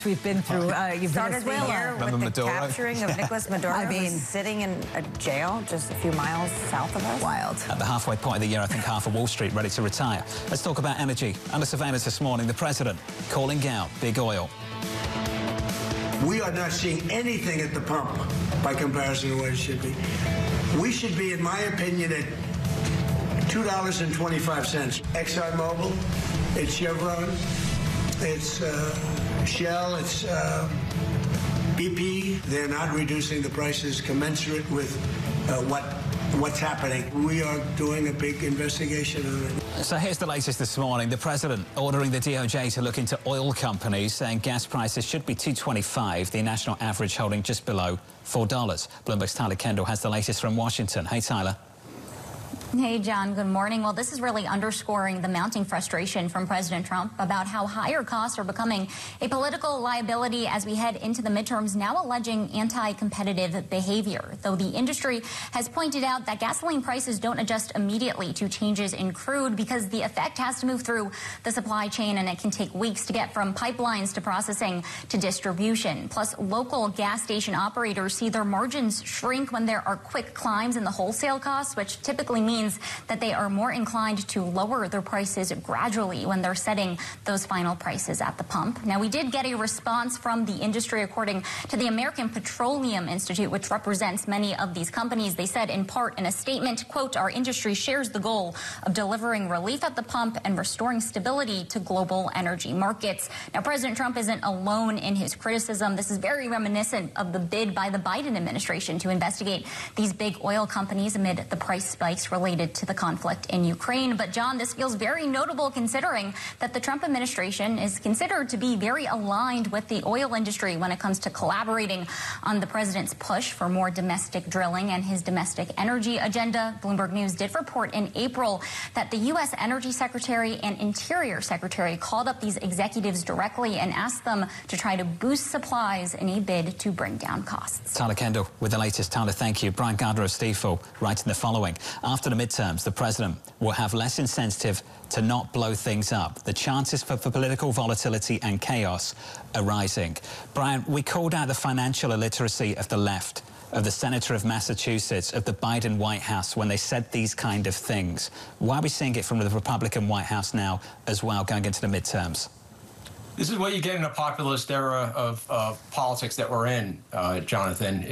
We've been through, you've started the year with the capturing of Nicolas Maduro. I mean, who's sitting in a jail just a few miles south of us. Wild. At the halfway point of the year, I think half of Wall Street ready to retire. Let's talk about energy. Under surveillance this morning, the president calling out big oil. We are not seeing anything at the pump by comparison to what it should be. We should be, in my opinion, at $2.25. ExxonMobil, it's Chevron, it's Shell, it's BP. They're not reducing the prices commensurate with what's happening. We are doing a big investigation on it. So here's the latest this morning. The president ordering the DOJ to look into oil companies, saying gas prices should be $2.25, the national average holding just below $4. Bloomberg's Tyler Kendall has the latest from Washington. Hey, Tyler. Hey, John, good morning. Well, this is really underscoring the mounting frustration from President Trump about how higher costs are becoming a political liability as we head into the midterms, now alleging anti-competitive behavior. Though the industry has pointed out that gasoline prices don't adjust immediately to changes in crude because the effect has to move through the supply chain and it can take weeks to get from pipelines to processing to distribution. Plus, local gas station operators see their margins shrink when there are quick climbs in the wholesale costs, which typically means that they are more inclined to lower their prices gradually when they're setting those final prices at the pump. Now, we did get a response from the industry, according to the American Petroleum Institute, which represents many of these companies. They said in part in a statement, quote, "Our industry shares the goal of delivering relief at the pump and restoring stability to global energy markets." Now, President Trump isn't alone in his criticism. This is very reminiscent of the bid by the Biden administration to investigate these big oil companies amid the price spikes related to the conflict in Ukraine. But, John, this feels very notable considering that the Trump administration is considered to be very aligned with the oil industry when it comes to collaborating on the president's push for more domestic drilling and his domestic energy agenda. Bloomberg News did report in April that the U.S. Energy Secretary and Interior Secretary called up these executives directly and asked them to try to boost supplies in a bid to bring down costs. Tyler Kendall with the latest. Tyler, thank you. Brian Gardner of Stifel writing the following. After the midterms, the president will have less incentive to not blow things up. The chances for political volatility and chaos are rising. Brian, we called out the financial illiteracy of the left, of the senator of Massachusetts, of the Biden White House when they said these kind of things. Why are we seeing it from the Republican White House now as well going into the midterms? This is what you get in a populist era of politics that we're in, Jonathan.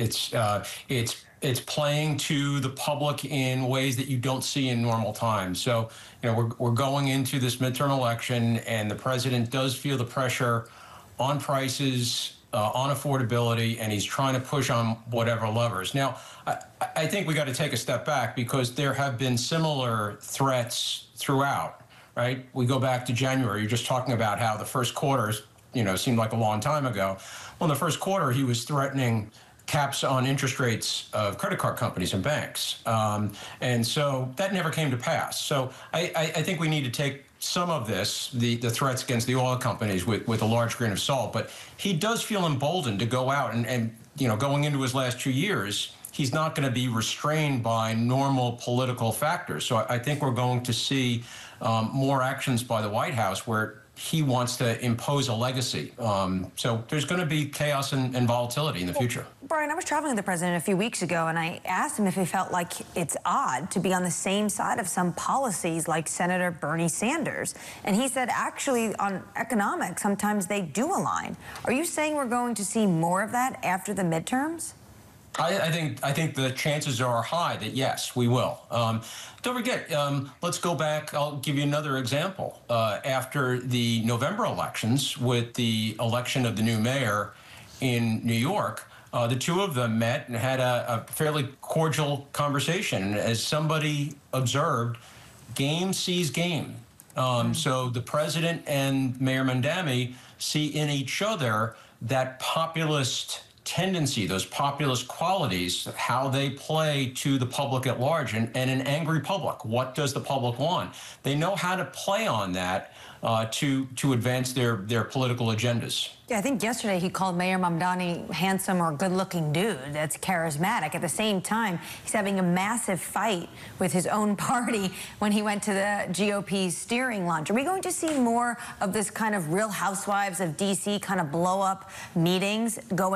It's playing to the public in ways that you don't see in normal times. So, you know, we're going into this midterm election, and the president does feel the pressure on prices, on affordability, and he's trying to push on whatever levers. Now, I think we got to take a step back because there have been similar threats throughout. Right? We go back to January. You're just talking about how the first quarter, you know, seemed like a long time ago. Well, in the first quarter, he was threatening caps on interest rates of credit card companies and banks. And so that never came to pass. So I think we need to take some of this, the threats against the oil companies with a large grain of salt. But he does feel emboldened to go out and you know, going into his last 2 years, he's not going to be restrained by normal political factors. So I think we're going to see more actions by the White House where he wants to impose a legacy. So there's going to be chaos and volatility in the future. Brian, I was traveling with the president a few weeks ago, and I asked him if he felt like it's odd to be on the same side of some policies like Senator Bernie Sanders. And he said, actually, on economics, sometimes they do align. Are you saying we're going to see more of that after the midterms? I think the chances are high that, yes, we will. Don't forget, let's go back. I'll give you another example. After the November elections, with the election of the new mayor in New York, the two of them met and had a fairly cordial conversation. As somebody observed, game sees game. So the president and Mayor Mamdani see in each other that populist tendency, those populist qualities, how they play to the public at large, and an angry public. What does the public want? They know how to play on that to advance their political agendas. Yeah, I think yesterday he called Mayor Mamdani handsome or good-looking dude that's charismatic. At the same time, he's having a massive fight with his own party when he went to the GOP steering lunch. Are we going to see more of this kind of Real Housewives of D.C. kind of blow-up meetings going